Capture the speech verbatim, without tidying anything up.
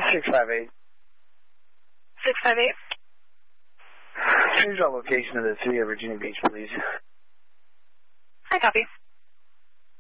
six five eight. six five eight. Change our location to the city of Virginia Beach, please. I copy.